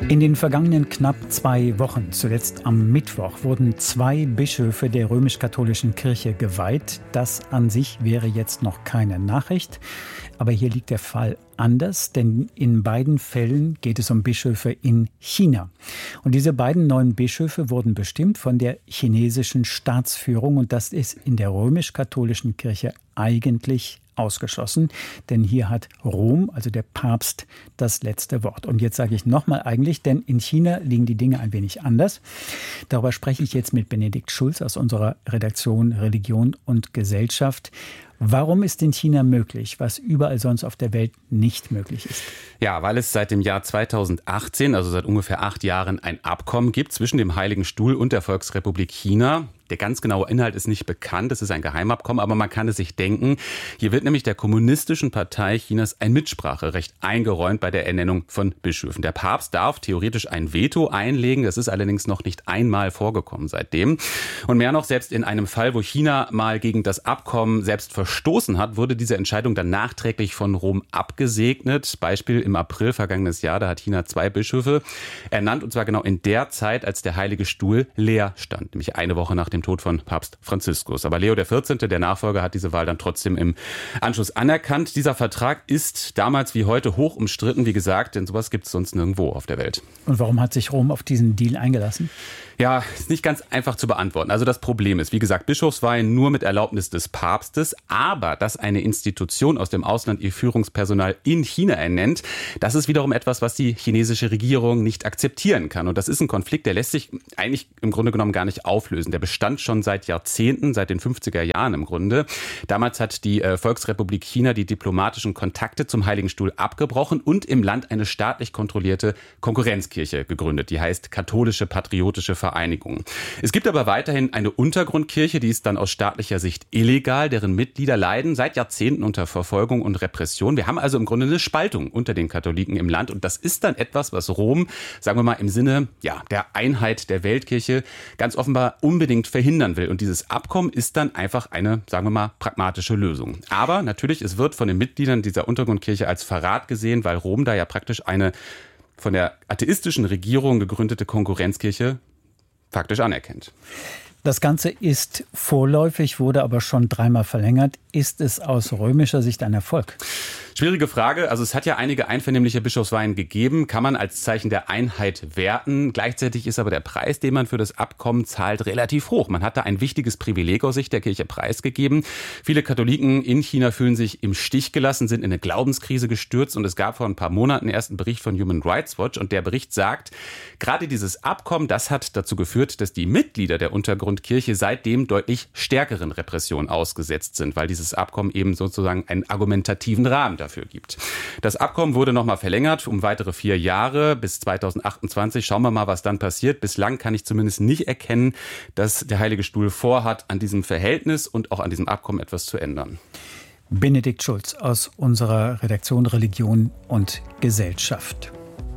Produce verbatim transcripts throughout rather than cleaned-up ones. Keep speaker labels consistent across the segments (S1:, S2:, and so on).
S1: In den vergangenen knapp zwei Wochen, zuletzt am Mittwoch, wurden zwei Bischöfe der römisch-katholischen Kirche geweiht. Das an sich wäre jetzt noch keine Nachricht. Aber hier liegt der Fall anders, denn in beiden Fällen geht es um Bischöfe in China. Und diese beiden neuen Bischöfe wurden bestimmt von der chinesischen Staatsführung. Und das ist in der römisch-katholischen Kirche eigentlich ausgeschlossen, denn hier hat Rom, also der Papst, das letzte Wort. Und jetzt sage ich nochmal eigentlich, denn in China liegen die Dinge ein wenig anders. Darüber spreche ich jetzt mit Benedikt Schulz aus unserer Redaktion Religion und Gesellschaft. Warum ist in China möglich, was überall sonst auf der Welt nicht möglich ist?
S2: Ja, weil es seit dem Jahr zweitausendachtzehn, also seit ungefähr acht Jahren, ein Abkommen gibt zwischen dem Heiligen Stuhl und der Volksrepublik China. Der ganz genaue Inhalt ist nicht bekannt, es ist ein Geheimabkommen, aber man kann es sich denken. Hier wird nämlich der Kommunistischen Partei Chinas ein Mitspracherecht eingeräumt bei der Ernennung von Bischöfen. Der Papst darf theoretisch ein Veto einlegen, das ist allerdings noch nicht einmal vorgekommen seitdem. Und mehr noch, selbst in einem Fall, wo China mal gegen das Abkommen selbst verstoßen hat, wurde diese Entscheidung dann nachträglich von Rom abgesegnet. Beispiel im April vergangenes Jahr, da hat China zwei Bischöfe ernannt, und zwar genau in der Zeit, als der Heilige Stuhl leer stand, nämlich eine Woche nach dem Tod von Papst Franziskus. Aber Leo der vierzehnte, der Nachfolger, hat diese Wahl dann trotzdem im Anschluss anerkannt. Dieser Vertrag ist damals wie heute hoch umstritten, wie gesagt, denn sowas gibt es sonst nirgendwo auf der Welt.
S1: Und warum hat sich Rom auf diesen Deal eingelassen?
S2: Ja, ist nicht ganz einfach zu beantworten. Also das Problem ist, wie gesagt, Bischofsweihen nur mit Erlaubnis des Papstes, aber dass eine Institution aus dem Ausland ihr Führungspersonal in China ernennt, das ist wiederum etwas, was die chinesische Regierung nicht akzeptieren kann. Und das ist ein Konflikt, der lässt sich eigentlich im Grunde genommen gar nicht auflösen. Der bestand schon seit Jahrzehnten, seit den fünfziger Jahren im Grunde. Damals hat die äh, Volksrepublik China die diplomatischen Kontakte zum Heiligen Stuhl abgebrochen und im Land eine staatlich kontrollierte Konkurrenzkirche gegründet. Die heißt Katholische Patriotische Vereinigung. Es gibt aber weiterhin eine Untergrundkirche, die ist dann aus staatlicher Sicht illegal, deren Mitglieder leiden seit Jahrzehnten unter Verfolgung und Repression. Wir haben also im Grunde eine Spaltung unter den Katholiken im Land, und das ist dann etwas, was Rom, sagen wir mal im Sinne ja, der Einheit der Weltkirche, ganz offenbar unbedingt verhindern will. Und dieses Abkommen ist dann einfach eine, sagen wir mal, pragmatische Lösung. Aber natürlich, es wird von den Mitgliedern dieser Untergrundkirche als Verrat gesehen, weil Rom da ja praktisch eine von der atheistischen Regierung gegründete Konkurrenzkirche faktisch anerkennt.
S1: Das Ganze ist vorläufig, wurde aber schon dreimal verlängert. Ist es aus römischer Sicht ein Erfolg?
S2: Schwierige Frage. Also es hat ja einige einvernehmliche Bischofsweihen gegeben, kann man als Zeichen der Einheit werten. Gleichzeitig ist aber der Preis, den man für das Abkommen zahlt, relativ hoch. Man hat da ein wichtiges Privileg aus Sicht der Kirche preisgegeben. Viele Katholiken in China fühlen sich im Stich gelassen, sind in eine Glaubenskrise gestürzt, und es gab vor ein paar Monaten erst einen Bericht von Human Rights Watch, und der Bericht sagt, gerade dieses Abkommen, das hat dazu geführt, dass die Mitglieder der Untergrundkirche seitdem deutlich stärkeren Repressionen ausgesetzt sind, weil dieses Abkommen eben sozusagen einen argumentativen Rahmen dafür gibt. Das Abkommen wurde nochmal verlängert um weitere vier Jahre bis zweitausendachtundzwanzig. Schauen wir mal, was dann passiert. Bislang kann ich zumindest nicht erkennen, dass der Heilige Stuhl vorhat, an diesem Verhältnis und auch an diesem Abkommen etwas zu ändern.
S1: Benedikt Schulz aus unserer Redaktion Religion und Gesellschaft.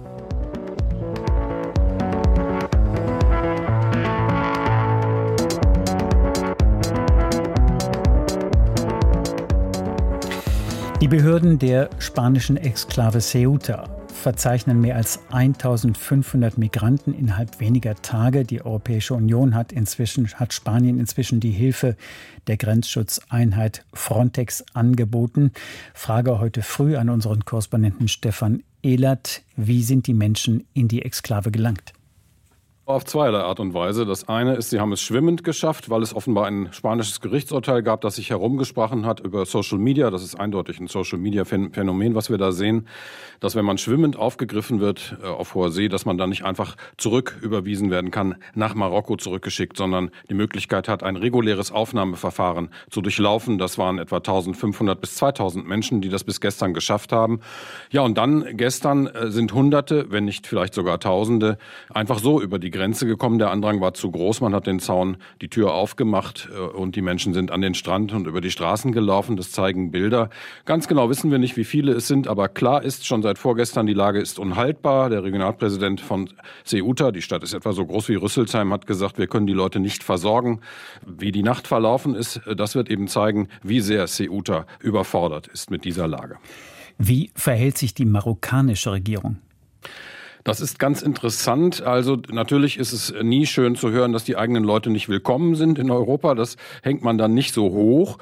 S1: Die Behörden der spanischen Exklave Ceuta verzeichnen mehr als eintausendfünfhundert Migranten innerhalb weniger Tage. Die Europäische Union hat inzwischen, hat Spanien inzwischen die Hilfe der Grenzschutzeinheit Frontex angeboten. Frage heute früh an unseren Korrespondenten Stefan Ehlert: Wie sind die Menschen in die Exklave gelangt?
S3: Auf zweierlei Art und Weise. Das eine ist, sie haben es schwimmend geschafft, weil es offenbar ein spanisches Gerichtsurteil gab, das sich herumgesprochen hat über Social Media. Das ist eindeutig ein Social Media Phänomen, was wir da sehen, dass wenn man schwimmend aufgegriffen wird äh, auf hoher See, dass man dann nicht einfach zurück überwiesen werden kann, nach Marokko zurückgeschickt, sondern die Möglichkeit hat, ein reguläres Aufnahmeverfahren zu durchlaufen. Das waren etwa eintausendfünfhundert bis zweitausend Menschen, die das bis gestern geschafft haben. Ja, und dann gestern äh, sind Hunderte, wenn nicht vielleicht sogar Tausende, einfach so über die Grenze gekommen. Der Andrang war zu groß. Man hat den Zaun, die Tür aufgemacht, und die Menschen sind an den Strand und über die Straßen gelaufen. Das zeigen Bilder. Ganz genau wissen wir nicht, wie viele es sind, aber klar ist schon seit vorgestern, die Lage ist unhaltbar. Der Regionalpräsident von Ceuta, die Stadt ist etwa so groß wie Rüsselsheim, hat gesagt, wir können die Leute nicht versorgen. Wie die Nacht verlaufen ist, das wird eben zeigen, wie sehr Ceuta überfordert ist mit dieser Lage.
S1: Wie verhält sich die marokkanische Regierung?
S3: Das ist ganz interessant. Also natürlich ist es nie schön zu hören, dass die eigenen Leute nicht willkommen sind in Europa. Das hängt man dann nicht so hoch.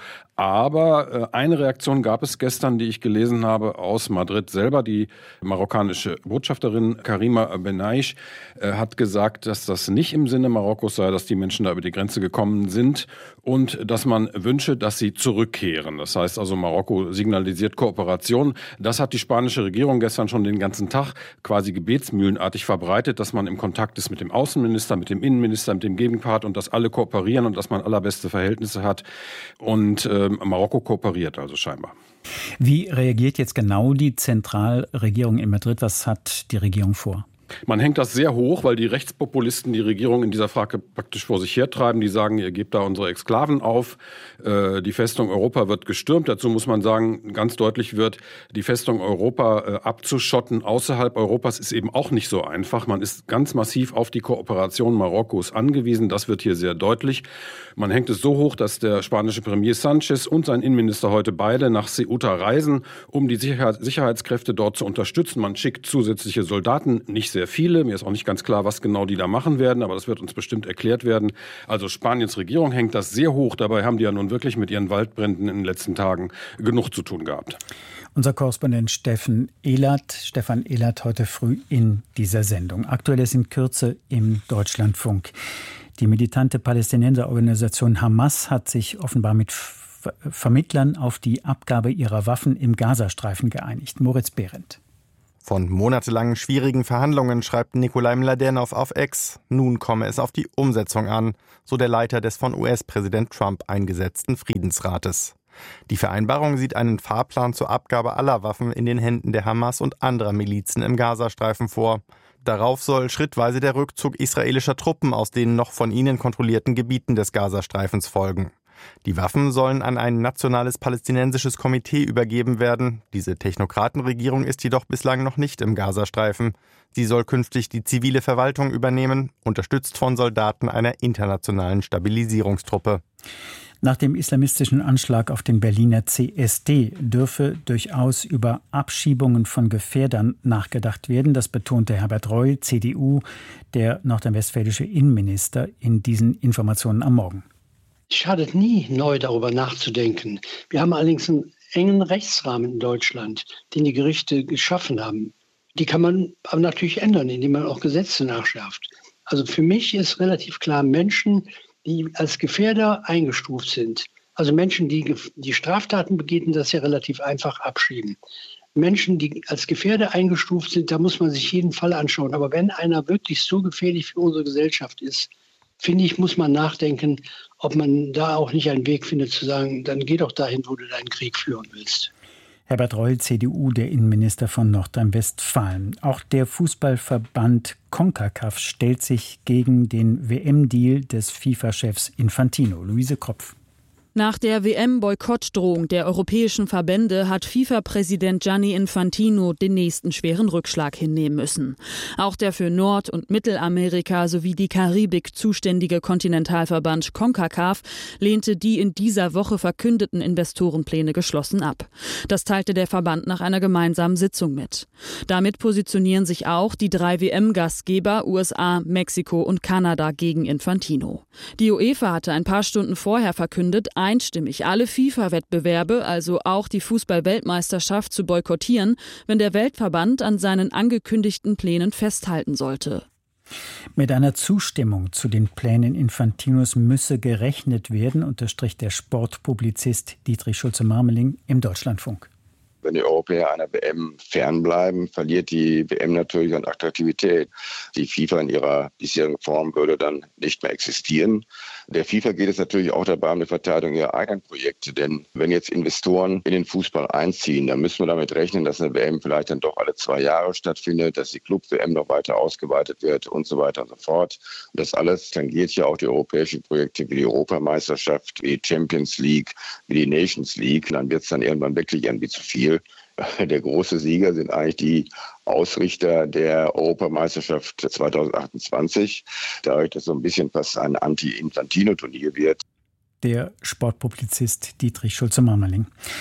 S3: Aber äh, eine Reaktion gab es gestern, die ich gelesen habe aus Madrid selber. Die marokkanische Botschafterin Karima Benaish äh, hat gesagt, dass das nicht im Sinne Marokkos sei, dass die Menschen da über die Grenze gekommen sind und dass man wünsche, dass sie zurückkehren. Das heißt also, Marokko signalisiert Kooperation. Das hat die spanische Regierung gestern schon den ganzen Tag quasi gebetsmühlenartig verbreitet, dass man im Kontakt ist mit dem Außenminister, mit dem Innenminister, mit dem Gegenpart und dass alle kooperieren und dass man allerbeste Verhältnisse hat. Und äh, Marokko kooperiert also scheinbar.
S1: Wie reagiert jetzt genau die Zentralregierung in Madrid? Was hat die Regierung vor?
S3: Man hängt das sehr hoch, weil die Rechtspopulisten die Regierung in dieser Frage praktisch vor sich hertreiben. Die sagen, ihr gebt da unsere Exklaven auf. Die Festung Europa wird gestürmt. Dazu muss man sagen, ganz deutlich wird, die Festung Europa abzuschotten außerhalb Europas ist eben auch nicht so einfach. Man ist ganz massiv auf die Kooperation Marokkos angewiesen. Das wird hier sehr deutlich. Man hängt es so hoch, dass der spanische Premier Sanchez und sein Innenminister heute beide nach Ceuta reisen, um die Sicherheitskräfte dort zu unterstützen. Man schickt zusätzliche Soldaten, nicht sehr viele. Mir ist auch nicht ganz klar, was genau die da machen werden, aber das wird uns bestimmt erklärt werden. Also Spaniens Regierung hängt das sehr hoch. Dabei haben die ja nun wirklich mit ihren Waldbränden in den letzten Tagen genug zu tun gehabt.
S1: Unser Korrespondent Stefan Ehlert, Stefan Ehlert heute früh in dieser Sendung. Aktuelles in Kürze im Deutschlandfunk. Die militante Palästinenserorganisation Hamas hat sich offenbar mit Ver- Vermittlern auf die Abgabe ihrer Waffen im Gazastreifen geeinigt. Moritz Behrendt.
S4: Von monatelangen schwierigen Verhandlungen schreibt Nikolai Mladenov auf X. Nun komme es auf die Umsetzung an, so der Leiter des von U S-Präsident Trump eingesetzten Friedensrates. Die Vereinbarung sieht einen Fahrplan zur Abgabe aller Waffen in den Händen der Hamas und anderer Milizen im Gazastreifen vor. Darauf soll schrittweise der Rückzug israelischer Truppen aus den noch von ihnen kontrollierten Gebieten des Gazastreifens folgen. Die Waffen sollen an ein nationales palästinensisches Komitee übergeben werden. Diese Technokratenregierung ist jedoch bislang noch nicht im Gazastreifen. Sie soll künftig die zivile Verwaltung übernehmen, unterstützt von Soldaten einer internationalen Stabilisierungstruppe.
S1: Nach dem islamistischen Anschlag auf den Berliner C S D dürfe durchaus über Abschiebungen von Gefährdern nachgedacht werden. Das betonte Herbert Reul, C D U, der nordrhein-westfälische Innenminister, in diesen Informationen am Morgen.
S5: Es schadet nie, neu darüber nachzudenken. Wir haben allerdings einen engen Rechtsrahmen in Deutschland, den die Gerichte geschaffen haben. Die kann man aber natürlich ändern, indem man auch Gesetze nachschärft. Also für mich ist relativ klar, Menschen, die als Gefährder eingestuft sind, also Menschen, die die Straftaten begehen, das ja relativ einfach abschieben. Menschen, die als Gefährder eingestuft sind, da muss man sich jeden Fall anschauen. Aber wenn einer wirklich so gefährlich für unsere Gesellschaft ist, finde ich, muss man nachdenken, ob man da auch nicht einen Weg findet zu sagen, dann geh doch dahin, wo du deinen Krieg führen willst.
S1: Herbert Reul, C D U, der Innenminister von Nordrhein-Westfalen. Auch der Fußballverband CONCACAF stellt sich gegen den W M-Deal des FIFA-Chefs Infantino. Luise Kropf.
S6: Nach der W M-Boykottdrohung der europäischen Verbände hat FIFA-Präsident Gianni Infantino den nächsten schweren Rückschlag hinnehmen müssen. Auch der für Nord- und Mittelamerika sowie die Karibik zuständige Kontinentalverband CONCACAF lehnte die in dieser Woche verkündeten Investorenpläne geschlossen ab. Das teilte der Verband nach einer gemeinsamen Sitzung mit. Damit positionieren sich auch die drei W M-Gastgeber U S A, Mexiko und Kanada gegen Infantino. Die UEFA hatte ein paar Stunden vorher verkündet, einstimmig alle FIFA-Wettbewerbe, also auch die Fußball-Weltmeisterschaft, zu boykottieren, wenn der Weltverband an seinen angekündigten Plänen festhalten sollte.
S1: Mit einer Zustimmung zu den Plänen Infantinos müsse gerechnet werden, unterstrich der Sportpublizist Dietrich Schulze-Marmeling im Deutschlandfunk.
S7: Wenn die Europäer einer W M fernbleiben, verliert die W M natürlich an Attraktivität. Die FIFA in ihrer bisherigen Form würde dann nicht mehr existieren. Der FIFA geht es natürlich auch dabei um die Verteidigung ihrer eigenen Projekte. Denn wenn jetzt Investoren in den Fußball einziehen, dann müssen wir damit rechnen, dass eine W M vielleicht dann doch alle zwei Jahre stattfindet, dass die Club-W M noch weiter ausgeweitet wird und so weiter und so fort. Und das alles tangiert ja auch die europäischen Projekte wie die Europameisterschaft, wie die Champions League, wie die Nations League. Und dann wird es dann irgendwann wirklich irgendwie zu viel. Der große Sieger sind eigentlich die Ausrichter der Europameisterschaft zwanzig achtundzwanzig. Dadurch, dass so ein bisschen fast ein Anti-Infantino-Turnier wird.
S1: Der Sportpublizist Dietrich Schulze-Marmeling.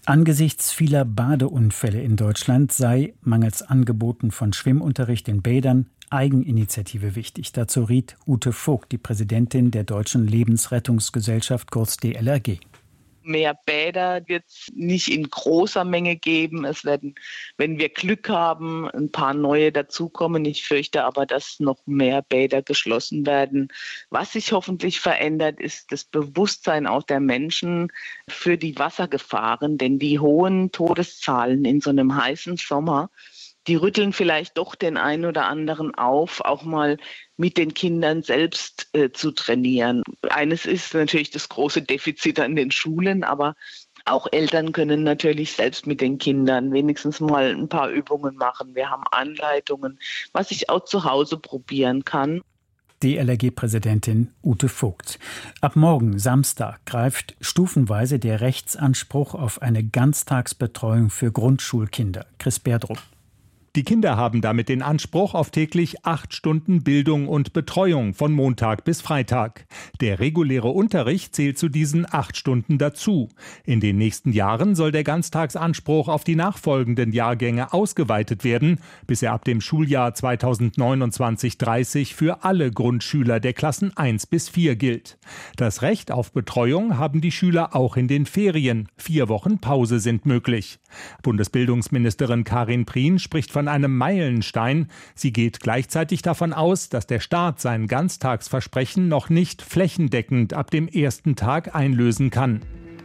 S1: Angesichts vieler Badeunfälle in Deutschland sei mangels Angeboten von Schwimmunterricht in Bädern Eigeninitiative wichtig. Dazu riet Ute Vogt, die Präsidentin der Deutschen Lebensrettungsgesellschaft, kurz D L R G.
S8: Mehr Bäder wird es nicht in großer Menge geben. Es werden, wenn wir Glück haben, ein paar neue dazukommen. Ich fürchte aber, dass noch mehr Bäder geschlossen werden. Was sich hoffentlich verändert, ist das Bewusstsein auch der Menschen für die Wassergefahren. Denn die hohen Todeszahlen in so einem heißen Sommer, die rütteln vielleicht doch den einen oder anderen auf, auch mal mit den Kindern selbst äh, zu trainieren. Eines ist natürlich das große Defizit an den Schulen, aber auch Eltern können natürlich selbst mit den Kindern wenigstens mal ein paar Übungen machen. Wir haben Anleitungen, was ich auch zu Hause probieren kann.
S1: D L R G-Präsidentin Ute Vogt. Ab morgen, Samstag, greift stufenweise der Rechtsanspruch auf eine Ganztagsbetreuung für Grundschulkinder. Chris Berdruck.
S9: Die Kinder haben damit den Anspruch auf täglich acht Stunden Bildung und Betreuung von Montag bis Freitag. Der reguläre Unterricht zählt zu diesen acht Stunden dazu. In den nächsten Jahren soll der Ganztagsanspruch auf die nachfolgenden Jahrgänge ausgeweitet werden, bis er ab dem Schuljahr zweitausendneunundzwanzig dreißig für alle Grundschüler der Klassen eins bis vier gilt. Das Recht auf Betreuung haben die Schüler auch in den Ferien. Vier Wochen Pause sind möglich. Bundesbildungsministerin Karin Prien spricht von einem Meilenstein. Sie geht gleichzeitig davon aus, dass der Staat sein Ganztagsversprechen noch nicht flächendeckend ab dem ersten Tag einlösen kann.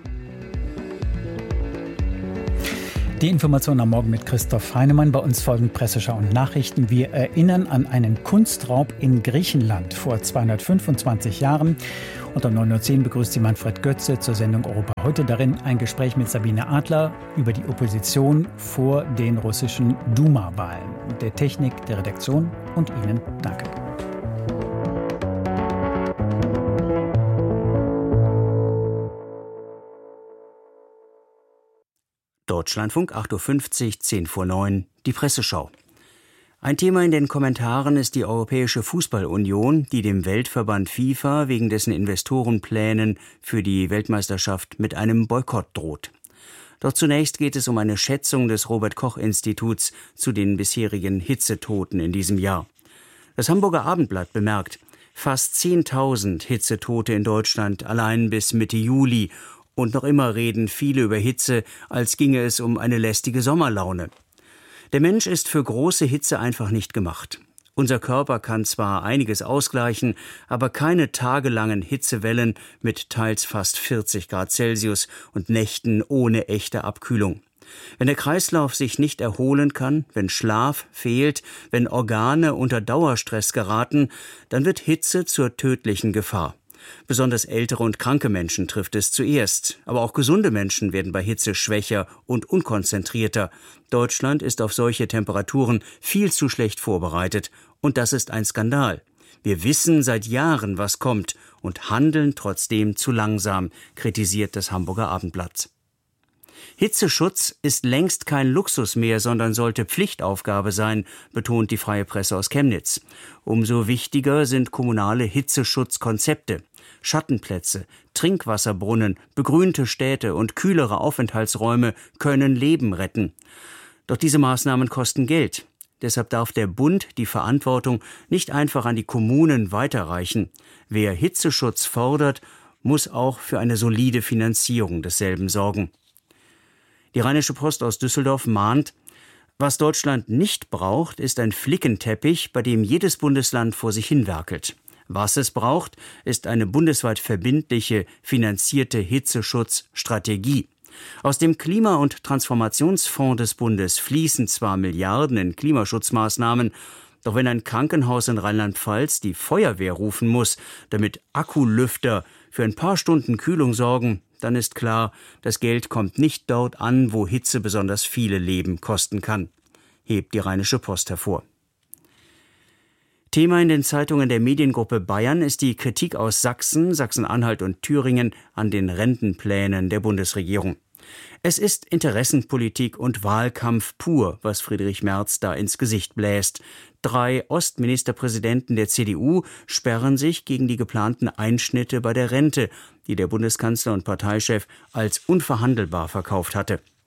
S1: Die Information am Morgen mit Christoph Heinemann. Bei uns folgen Presseschau und Nachrichten. Wir erinnern an einen Kunstraub in Griechenland vor zweihundertfünfundzwanzig Jahren. Und um neun Uhr zehn begrüßt Sie Manfred Götze zur Sendung Europa heute. Darin ein Gespräch mit Sabine Adler über die Opposition vor den russischen Duma-Wahlen. Der Technik, der Redaktion und Ihnen danke.
S10: Deutschlandfunk, acht Uhr fünfzig, zehn vor neun, die Presseschau. Ein Thema in den Kommentaren ist die Europäische Fußballunion, die dem Weltverband FIFA wegen dessen Investorenplänen für die Weltmeisterschaft mit einem Boykott droht. Doch zunächst geht es um eine Schätzung des Robert-Koch-Instituts zu den bisherigen Hitzetoten in diesem Jahr. Das Hamburger Abendblatt bemerkt, fast zehntausend Hitzetote in Deutschland allein bis Mitte Juli. Und noch immer reden viele über Hitze, als ginge es um eine lästige Sommerlaune. Der Mensch ist für große Hitze einfach nicht gemacht. Unser Körper kann zwar einiges ausgleichen, aber keine tagelangen Hitzewellen mit teils fast vierzig Grad Celsius und Nächten ohne echte Abkühlung. Wenn der Kreislauf sich nicht erholen kann, wenn Schlaf fehlt, wenn Organe unter Dauerstress geraten, dann wird Hitze zur tödlichen Gefahr. Besonders ältere und kranke Menschen trifft es zuerst. Aber auch gesunde Menschen werden bei Hitze schwächer und unkonzentrierter. Deutschland ist auf solche Temperaturen viel zu schlecht vorbereitet. Und das ist ein Skandal. Wir wissen seit Jahren, was kommt und handeln trotzdem zu langsam, kritisiert das Hamburger Abendblatt. Hitzeschutz ist längst kein Luxus mehr, sondern sollte Pflichtaufgabe sein, betont die Freie Presse aus Chemnitz. Umso wichtiger sind kommunale Hitzeschutzkonzepte. Schattenplätze, Trinkwasserbrunnen, begrünte Städte und kühlere Aufenthaltsräume können Leben retten. Doch diese Maßnahmen kosten Geld. Deshalb darf der Bund die Verantwortung nicht einfach an die Kommunen weiterreichen. Wer Hitzeschutz fordert, muss auch für eine solide Finanzierung desselben sorgen. Die Rheinische Post aus Düsseldorf mahnt, was Deutschland nicht braucht, ist ein Flickenteppich, bei dem jedes Bundesland vor sich hinwerkelt. Was es braucht, ist eine bundesweit verbindliche, finanzierte Hitzeschutzstrategie. Aus dem Klima- und Transformationsfonds des Bundes fließen zwar Milliarden in Klimaschutzmaßnahmen, doch wenn ein Krankenhaus in Rheinland-Pfalz die Feuerwehr rufen muss, damit Akkulüfter für ein paar Stunden Kühlung sorgen, dann ist klar, das Geld kommt nicht dort an, wo Hitze besonders viele Leben kosten kann, hebt die Rheinische Post hervor. Thema in den Zeitungen der Mediengruppe Bayern ist die Kritik aus Sachsen, Sachsen-Anhalt und Thüringen an den Rentenplänen der Bundesregierung. Es ist Interessenpolitik und Wahlkampf pur, was Friedrich Merz da ins Gesicht bläst. Drei Ostministerpräsidenten der C D U sperren sich gegen die geplanten Einschnitte bei der Rente, die der Bundeskanzler und Parteichef als unverhandelbar verkauft hatte.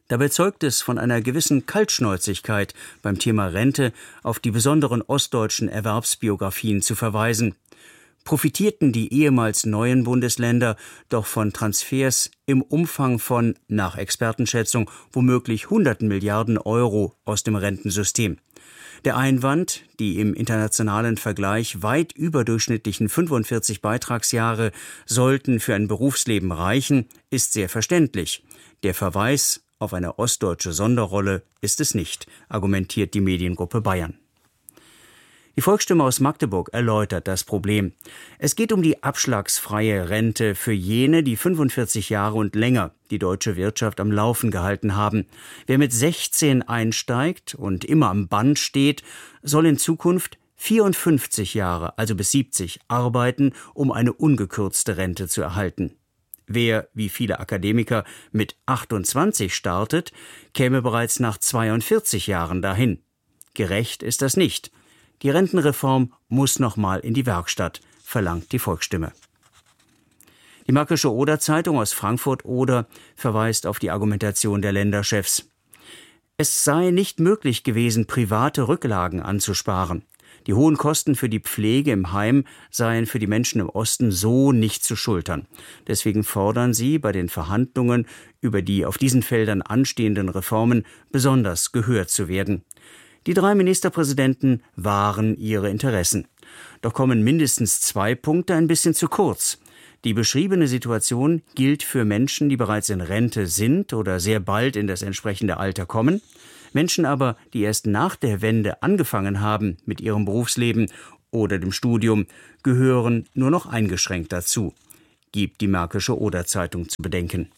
S10: Dabei zeugt es von einer gewissen Kaltschnäuzigkeit, beim Thema Rente auf die besonderen ostdeutschen Erwerbsbiografien zu verweisen. Profitierten die ehemals neuen Bundesländer doch von Transfers im Umfang von, nach Expertenschätzung, womöglich hunderten Milliarden Euro aus dem Rentensystem. Der Einwand, die im internationalen Vergleich weit überdurchschnittlichen fünfundvierzig Beitragsjahre sollten für ein Berufsleben reichen, ist sehr verständlich. Der Verweis auf eine ostdeutsche Sonderrolle ist es nicht, argumentiert die Mediengruppe Bayern. Die Volksstimme aus Magdeburg erläutert das Problem. Es geht um die abschlagsfreie Rente für jene, die fünfundvierzig Jahre und länger die deutsche Wirtschaft am Laufen gehalten haben. Wer mit sechzehn einsteigt und immer am Band steht, soll in Zukunft vierundfünfzig Jahre, also bis siebzig, arbeiten, um eine ungekürzte Rente zu erhalten. Wer, wie viele Akademiker, mit achtundzwanzig startet, käme bereits nach zweiundvierzig Jahren dahin. Gerecht ist das nicht. Die Rentenreform muss nochmal in die Werkstatt, verlangt die Volksstimme. Die Märkische Oder-Zeitung aus Frankfurt-Oder verweist auf die Argumentation der Länderchefs. Es sei nicht möglich gewesen, private Rücklagen anzusparen. Die hohen Kosten für die Pflege im Heim seien für die Menschen im Osten so nicht zu schultern. Deswegen fordern sie bei den Verhandlungen über die auf diesen Feldern anstehenden Reformen besonders gehört zu werden. Die drei Ministerpräsidenten wahren ihre Interessen. Doch kommen mindestens zwei Punkte ein bisschen zu kurz. Die beschriebene Situation gilt für Menschen, die bereits in Rente sind oder sehr bald in das entsprechende Alter kommen. Menschen aber, die erst nach der Wende angefangen haben mit ihrem Berufsleben oder dem Studium, gehören nur noch eingeschränkt dazu, gibt die Märkische Oder-Zeitung zu bedenken.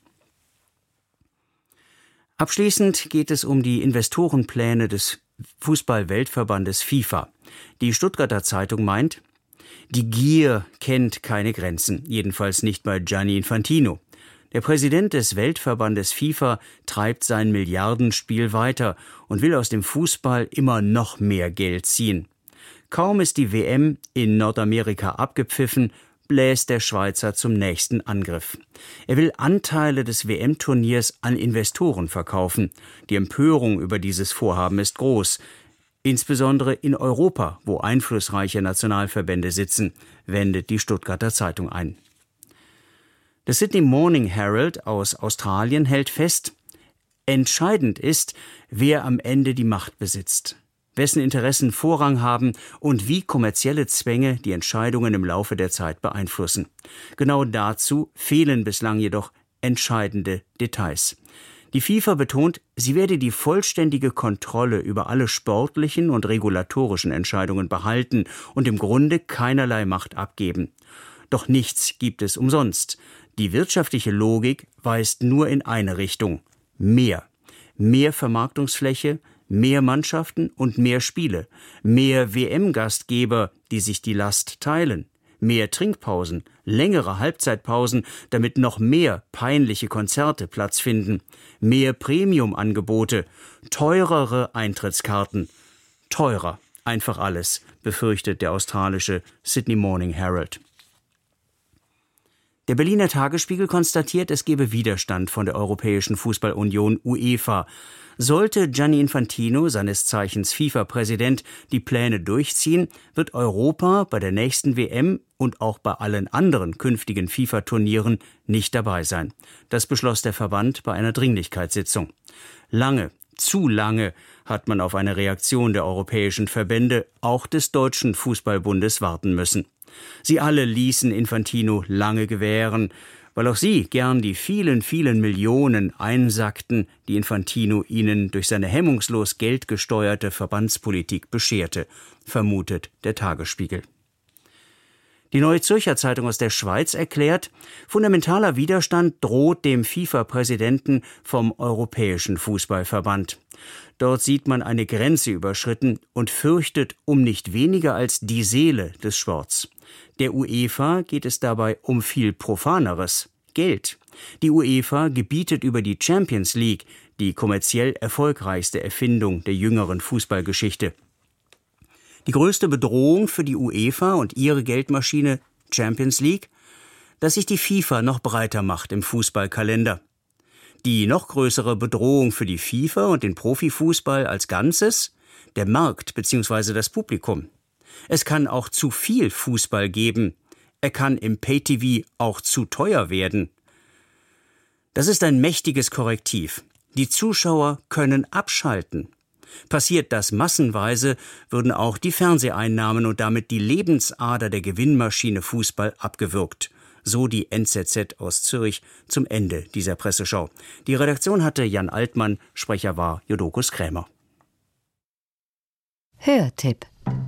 S10: Abschließend geht es um die Investorenpläne des Fußball-Weltverbandes FIFA. Die Stuttgarter Zeitung meint, die Gier kennt keine Grenzen, jedenfalls nicht bei Gianni Infantino. Der Präsident des Weltverbandes FIFA treibt sein Milliardenspiel weiter und will aus dem Fußball immer noch mehr Geld ziehen. Kaum ist die W M in Nordamerika abgepfiffen, bläst der Schweizer zum nächsten Angriff. Er will Anteile des W M-Turniers an Investoren verkaufen. Die Empörung über dieses Vorhaben ist groß. Insbesondere in Europa, wo einflussreiche Nationalverbände sitzen, wendet die Stuttgarter Zeitung ein. Der Sydney Morning Herald aus Australien hält fest, entscheidend ist, wer am Ende die Macht besitzt, wessen Interessen Vorrang haben und wie kommerzielle Zwänge die Entscheidungen im Laufe der Zeit beeinflussen. Genau dazu fehlen bislang jedoch entscheidende Details. Die FIFA betont, sie werde die vollständige Kontrolle über alle sportlichen und regulatorischen Entscheidungen behalten und im Grunde keinerlei Macht abgeben. Doch nichts gibt es umsonst. Die wirtschaftliche Logik weist nur in eine Richtung: mehr. Mehr Vermarktungsfläche, mehr Mannschaften und mehr Spiele, mehr W M-Gastgeber, die sich die Last teilen, mehr Trinkpausen, längere Halbzeitpausen, damit noch mehr peinliche Konzerte Platz finden, mehr Premium-Angebote, teurere Eintrittskarten. Teurer, einfach alles, befürchtet der australische Sydney Morning Herald. Der Berliner Tagesspiegel konstatiert, es gebe Widerstand von der Europäischen Fußballunion UEFA. Sollte Gianni Infantino, seines Zeichens FIFA-Präsident, die Pläne durchziehen, wird Europa bei der nächsten W M und auch bei allen anderen künftigen FIFA-Turnieren nicht dabei sein. Das beschloss der Verband bei einer Dringlichkeitssitzung. Lange, zu lange hat man auf eine Reaktion der europäischen Verbände, auch des Deutschen Fußballbundes, warten müssen. Sie alle ließen Infantino lange gewähren, weil auch sie gern die vielen, vielen Millionen einsackten, die Infantino ihnen durch seine hemmungslos geldgesteuerte Verbandspolitik bescherte, vermutet der Tagesspiegel. Die Neue Zürcher Zeitung aus der Schweiz erklärt, fundamentaler Widerstand droht dem FIFA-Präsidenten vom Europäischen Fußballverband. Dort sieht man eine Grenze überschritten und fürchtet um nicht weniger als die Seele des Sports. Der UEFA geht es dabei um viel Profaneres: Geld. Die UEFA gebietet über die Champions League, die kommerziell erfolgreichste Erfindung der jüngeren Fußballgeschichte. Die größte Bedrohung für die UEFA und ihre Geldmaschine Champions League, dass sich die FIFA noch breiter macht im Fußballkalender. Die noch größere Bedrohung für die FIFA und den Profifußball als Ganzes? Der Markt bzw. das Publikum. Es kann auch zu viel Fußball geben. Er kann im Pay-T V auch zu teuer werden. Das ist ein mächtiges Korrektiv. Die Zuschauer können abschalten. Passiert das massenweise, würden auch die Fernseheinnahmen und damit die Lebensader der Gewinnmaschine Fußball abgewürgt. So die N Z Z aus Zürich zum Ende dieser Presseschau. Die Redaktion hatte Jan Altmann, Sprecher war Jodokus Krämer.
S11: Hörtipp.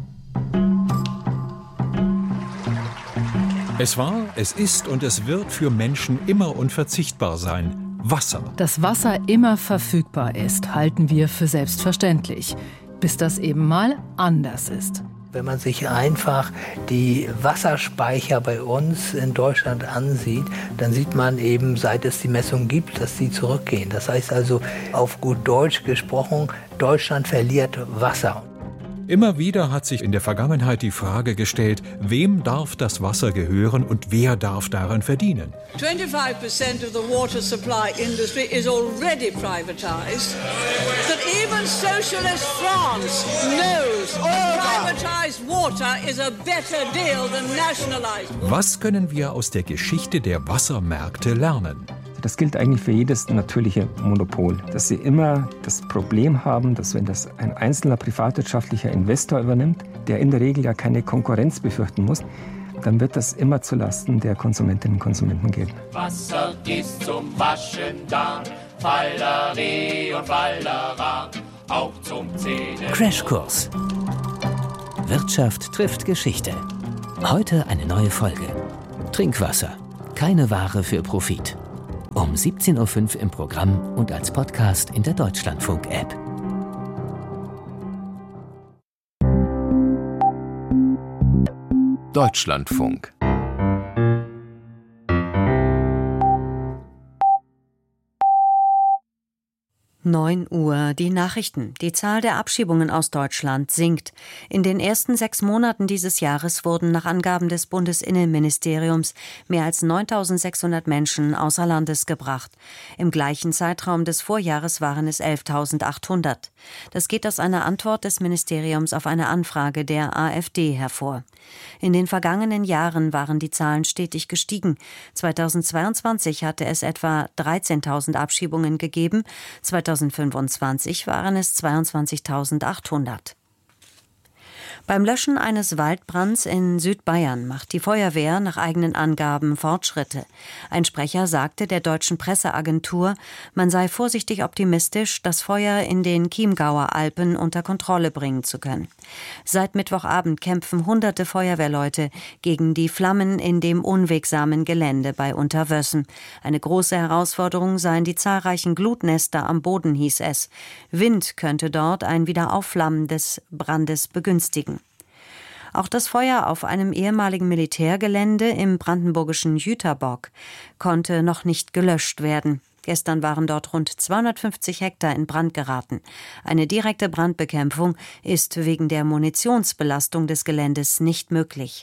S12: Es war, es ist und es wird für Menschen immer unverzichtbar sein. Wasser.
S11: Dass Wasser immer verfügbar ist, halten wir für selbstverständlich, bis das eben mal anders ist.
S13: Wenn man sich einfach die Wasserspeicher bei uns in Deutschland ansieht, dann sieht man eben, seit es die Messung gibt, dass sie zurückgehen. Das heißt also, auf gut Deutsch gesprochen, Deutschland verliert Wasser.
S12: Immer wieder hat sich in der Vergangenheit die Frage gestellt, wem darf das Wasser gehören und wer darf daran verdienen?
S14: twenty-five percent of the water supply industry is already privatized. That even socialist France knows privatized water is a better deal than nationalized water.
S12: Was können wir aus der Geschichte der Wassermärkte lernen?
S15: Das gilt eigentlich für jedes natürliche Monopol, dass sie immer das Problem haben, dass wenn das ein einzelner privatwirtschaftlicher Investor übernimmt, der in der Regel ja keine Konkurrenz befürchten muss, dann wird das immer zulasten der Konsumentinnen und Konsumenten gehen.
S16: Wasser ist zum Waschen da, Falleri und Fallera, auch zum Zähnen.
S17: Crashkurs. Wirtschaft trifft Geschichte. Heute eine neue Folge. Trinkwasser. Keine Ware für Profit. Um siebzehn Uhr fünf im Programm und als Podcast in der Deutschlandfunk-App.
S18: Deutschlandfunk.
S19: neun Uhr, die Nachrichten. Die Zahl der Abschiebungen aus Deutschland sinkt. In den ersten sechs Monaten dieses Jahres wurden nach Angaben des Bundesinnenministeriums mehr als neuntausendsechshundert Menschen außer Landes gebracht. Im gleichen Zeitraum des Vorjahres waren es elftausendachthundert. Das geht aus einer Antwort des Ministeriums auf eine Anfrage der AfD hervor. In den vergangenen Jahren waren die Zahlen stetig gestiegen. zweitausendzweiundzwanzig hatte es etwa dreizehntausend Abschiebungen gegeben, zweitausendfünfundzwanzig waren es zweiundzwanzigtausendachthundert. Beim Löschen eines Waldbrands in Südbayern macht die Feuerwehr nach eigenen Angaben Fortschritte. Ein Sprecher sagte der deutschen Presseagentur, man sei vorsichtig optimistisch, das Feuer in den Chiemgauer Alpen unter Kontrolle bringen zu können. Seit Mittwochabend kämpfen hunderte Feuerwehrleute gegen die Flammen in dem unwegsamen Gelände bei Unterwössen. Eine große Herausforderung seien die zahlreichen Glutnester am Boden, hieß es. Wind könnte dort ein Wiederaufflammen des Brandes begünstigen. Auch das Feuer auf einem ehemaligen Militärgelände im brandenburgischen Jüterbock konnte noch nicht gelöscht werden. Gestern waren dort rund zweihundertfünfzig Hektar in Brand geraten. Eine direkte Brandbekämpfung ist wegen der Munitionsbelastung des Geländes nicht möglich.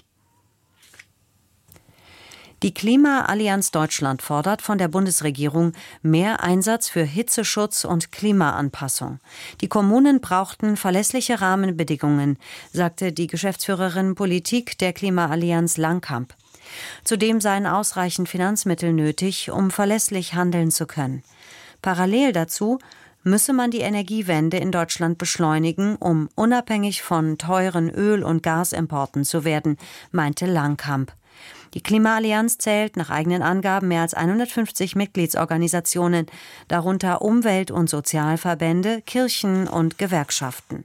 S19: Die Klimaallianz Deutschland fordert von der Bundesregierung mehr Einsatz für Hitzeschutz und Klimaanpassung. Die Kommunen brauchten verlässliche Rahmenbedingungen, sagte die Geschäftsführerin Politik der Klimaallianz Langkamp. Zudem seien ausreichend Finanzmittel nötig, um verlässlich handeln zu können. Parallel dazu müsse man die Energiewende in Deutschland beschleunigen, um unabhängig von teuren Öl- und Gasimporten zu werden, meinte Langkamp. Die Klimaallianz zählt nach eigenen Angaben mehr als hundertfünfzig Mitgliedsorganisationen, darunter Umwelt- und Sozialverbände, Kirchen und Gewerkschaften.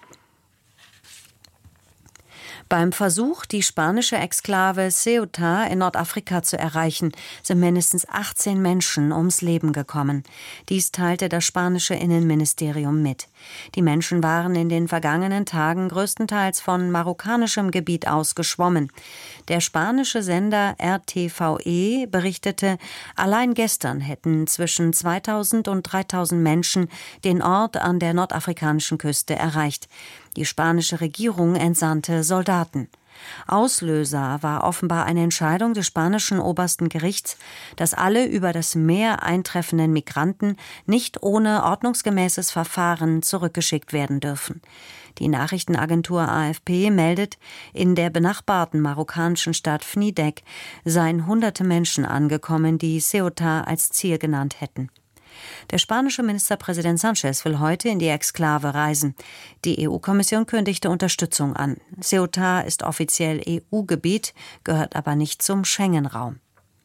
S19: Beim Versuch, die spanische Exklave Ceuta in Nordafrika zu erreichen, sind mindestens achtzehn Menschen ums Leben gekommen. Dies teilte das spanische Innenministerium mit. Die Menschen waren in den vergangenen Tagen größtenteils von marokkanischem Gebiet aus geschwommen. Der spanische Sender R T V E berichtete, allein gestern hätten zwischen zweitausend und dreitausend Menschen den Ort an der nordafrikanischen Küste erreicht. Die spanische Regierung entsandte Soldaten. Auslöser war offenbar eine Entscheidung des spanischen obersten Gerichts, dass alle über das Meer eintreffenden Migranten nicht ohne ordnungsgemäßes Verfahren zurückgeschickt werden dürfen. Die Nachrichtenagentur A F P meldet, in der benachbarten marokkanischen Stadt Fnidek seien hunderte Menschen angekommen, die Ceuta als Ziel genannt hätten. Der spanische Ministerpräsident Sánchez will heute in die Exklave reisen. Die E U-Kommission kündigte Unterstützung an. Ceuta ist offiziell E U-Gebiet, gehört aber nicht zum Schengen-Raum.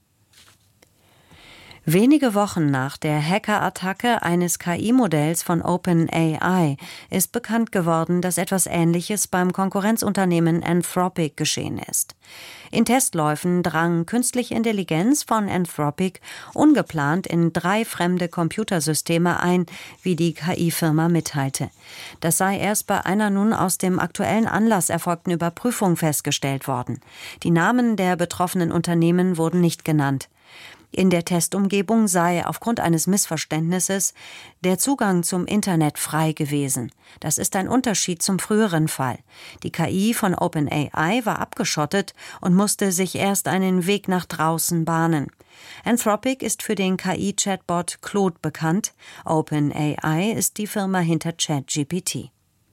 S19: Wenige Wochen nach der Hackerattacke eines K I-Modells von OpenAI ist bekannt geworden, dass etwas Ähnliches beim Konkurrenzunternehmen Anthropic geschehen ist. In Testläufen drang künstliche Intelligenz von Anthropic ungeplant in drei fremde Computersysteme ein, wie die K I-Firma mitteilte. Das sei erst bei einer nun aus dem aktuellen Anlass erfolgten Überprüfung festgestellt worden. Die Namen der betroffenen Unternehmen wurden nicht genannt. In der Testumgebung sei aufgrund eines Missverständnisses der Zugang zum Internet frei gewesen. Das ist ein Unterschied zum früheren Fall. Die K I von OpenAI war abgeschottet und musste sich erst einen Weg nach draußen bahnen. Anthropic ist für den K I-Chatbot Claude bekannt. OpenAI ist die Firma hinter ChatGPT.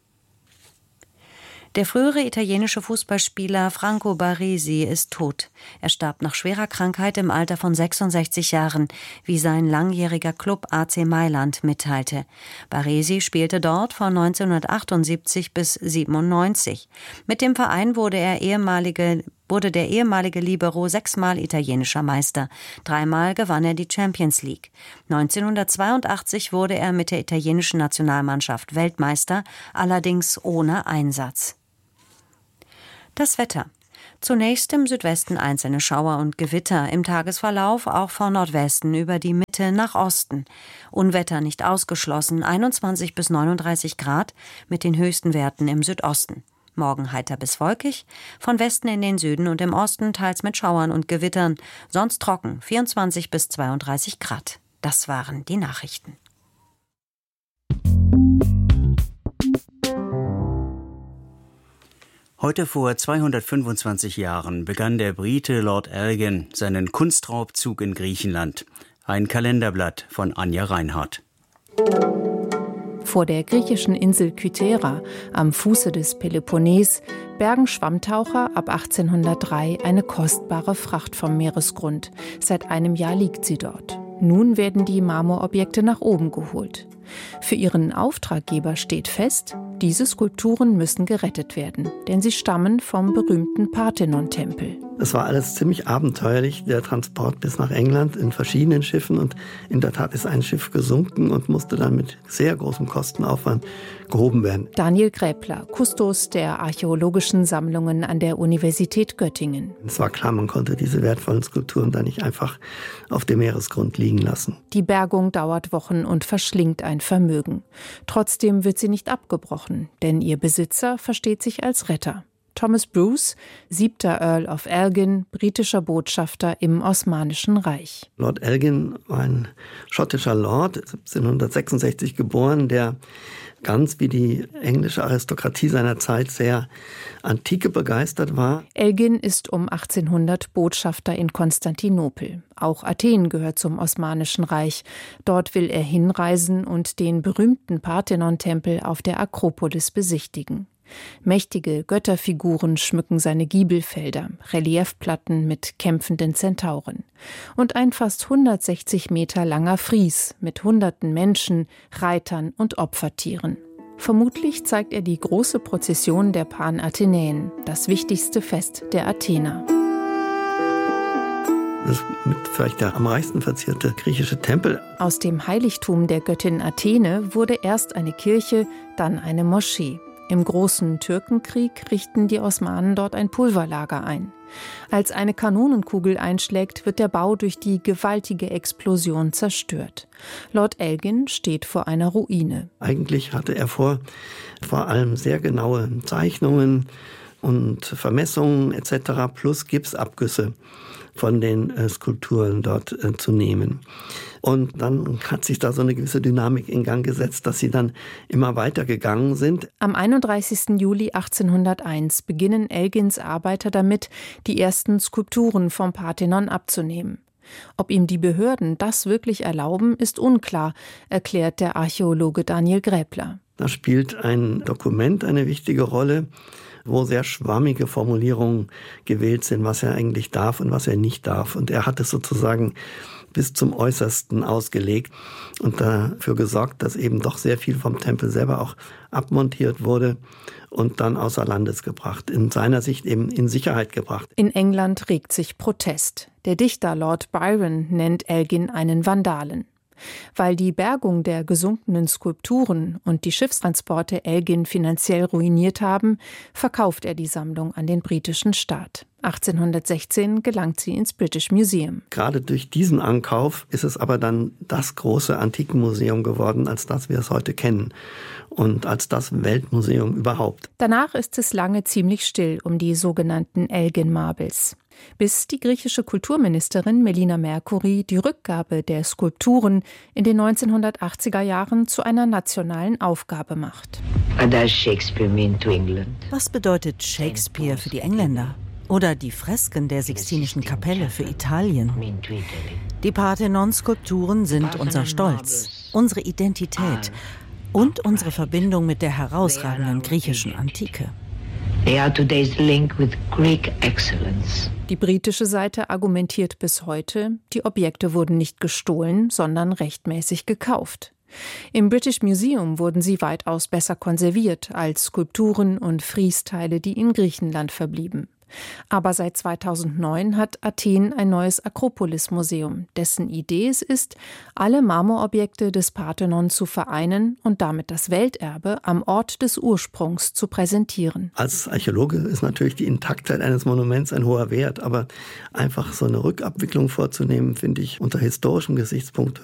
S19: Der frühere italienische Fußballspieler Franco Baresi ist tot. Er starb nach schwerer Krankheit im Alter von sechsundsechzig Jahren, wie sein langjähriger Club A C Mailand mitteilte. Baresi spielte dort von neunzehnhundertachtundsiebzig bis siebenundneunzig. Mit dem Verein wurde er ehemalige wurde der ehemalige Libero sechsmal italienischer Meister. Dreimal gewann er die Champions League. neunzehnhundertzweiundachtzig wurde er mit der italienischen Nationalmannschaft Weltmeister, allerdings ohne Einsatz. Das Wetter. Zunächst im Südwesten einzelne Schauer und Gewitter, im Tagesverlauf auch von Nordwesten über die Mitte nach Osten. Unwetter nicht ausgeschlossen, einundzwanzig bis neununddreißig Grad mit den höchsten Werten im Südosten. Morgen heiter bis wolkig, von Westen in den Süden und im Osten teils mit Schauern und Gewittern, sonst trocken, vierundzwanzig bis zweiunddreißig Grad. Das waren die Nachrichten.
S10: Heute vor zweihundertfünfundzwanzig Jahren begann der Brite Lord Elgin seinen Kunstraubzug in Griechenland. Ein Kalenderblatt von Anja Reinhardt.
S11: Vor der griechischen Insel Kythera am Fuße des Peloponnes bergen Schwammtaucher ab achtzehnhundertdrei eine kostbare Fracht vom Meeresgrund. Seit einem Jahr liegt sie dort. Nun werden die Marmorobjekte nach oben geholt. Für ihren Auftraggeber steht fest, diese Skulpturen müssen gerettet werden, denn sie stammen vom berühmten Parthenon-Tempel.
S18: Es war alles ziemlich abenteuerlich, der Transport bis nach England in verschiedenen Schiffen. Und in der Tat ist ein Schiff gesunken und musste dann mit sehr großem Kostenaufwand gehoben werden.
S11: Daniel Gräbler, Kustos der archäologischen Sammlungen an der Universität Göttingen.
S18: Es war klar, man konnte diese wertvollen Skulpturen da nicht einfach auf dem Meeresgrund liegen lassen.
S11: Die Bergung dauert Wochen und verschlingt ein Vermögen. Trotzdem wird sie nicht abgebrochen, denn ihr Besitzer versteht sich als Retter. Thomas Bruce, siebter Earl of Elgin, britischer Botschafter im Osmanischen Reich.
S18: Lord Elgin war ein schottischer Lord, siebzehnhundertsechsundsechzig geboren, der ganz wie die englische Aristokratie seiner Zeit sehr Antike begeistert war.
S11: Elgin ist um achtzehnhundert Botschafter in Konstantinopel. Auch Athen gehört zum Osmanischen Reich. Dort will er hinreisen und den berühmten Parthenon-Tempel auf der Akropolis besichtigen. Mächtige Götterfiguren schmücken seine Giebelfelder, Reliefplatten mit kämpfenden Zentauren. Und ein fast hundertsechzig Meter langer Fries mit hunderten Menschen, Reitern und Opfertieren. Vermutlich zeigt er die große Prozession der Panathenäen, das wichtigste Fest der Athener.
S18: Das ist mit vielleicht der am reichsten verzierte griechische Tempel.
S11: Aus dem Heiligtum der Göttin Athene wurde erst eine Kirche, dann eine Moschee. Im Großen Türkenkrieg richten die Osmanen dort ein Pulverlager ein. Als eine Kanonenkugel einschlägt, wird der Bau durch die gewaltige Explosion zerstört. Lord Elgin steht vor einer Ruine.
S18: Eigentlich hatte er vor, vor allem sehr genaue Zeichnungen und Vermessungen et cetera plus Gipsabgüsse von den äh, Skulpturen dort äh, zu nehmen. Und dann hat sich da so eine gewisse Dynamik in Gang gesetzt, dass sie dann immer weiter gegangen sind.
S11: Am einunddreißigsten Juli achtzehnhunderteins beginnen Elgins Arbeiter damit, die ersten Skulpturen vom Parthenon abzunehmen. Ob ihm die Behörden das wirklich erlauben, ist unklar, erklärt der Archäologe Daniel Gräbler.
S18: Da spielt ein Dokument eine wichtige Rolle, wo sehr schwammige Formulierungen gewählt sind, was er eigentlich darf und was er nicht darf. Und er hat es sozusagen bis zum Äußersten ausgelegt und dafür gesorgt, dass eben doch sehr viel vom Tempel selber auch abmontiert wurde und dann außer Landes gebracht, in seiner Sicht eben in Sicherheit gebracht.
S11: In England regt sich Protest. Der Dichter Lord Byron nennt Elgin einen Vandalen. Weil die Bergung der gesunkenen Skulpturen und die Schiffstransporte Elgin finanziell ruiniert haben, verkauft er die Sammlung an den britischen Staat. achtzehnhundertsechzehn gelangt sie ins British Museum.
S18: Gerade durch diesen Ankauf ist es aber dann das große Antikenmuseum geworden, als das wir es heute kennen und als das Weltmuseum überhaupt.
S11: Danach ist es lange ziemlich still um die sogenannten Elgin Marbles. Bis die griechische Kulturministerin Melina Mercouri die Rückgabe der Skulpturen in den neunzehnhundertachtziger Jahren zu einer nationalen Aufgabe macht.
S20: Was bedeutet Shakespeare für die Engländer? Oder die Fresken der Sixtinischen Kapelle für Italien? Die Parthenon-Skulpturen sind unser Stolz, unsere Identität und unsere Verbindung mit der herausragenden griechischen Antike.
S11: They are today's link with Greek excellence. Die britische Seite argumentiert bis heute, die Objekte wurden nicht gestohlen, sondern rechtmäßig gekauft. Im British Museum wurden sie weitaus besser konserviert als Skulpturen und Friesteile, die in Griechenland verblieben. Aber seit zweitausendneun hat Athen ein neues Akropolis-Museum, dessen Idee es ist, alle Marmorobjekte des Parthenon zu vereinen und damit das Welterbe am Ort des Ursprungs zu präsentieren.
S18: Als Archäologe ist natürlich die Intaktheit eines Monuments ein hoher Wert, aber einfach so eine Rückabwicklung vorzunehmen, finde ich unter historischem Gesichtspunkt